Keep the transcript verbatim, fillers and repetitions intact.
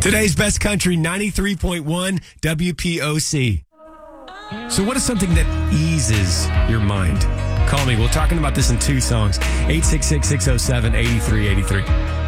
Today's best country, ninety-three point one W P O C. So what is something that eases your mind? Call me. We're talking about this in two songs. eight six six, six oh seven, eight three eight three.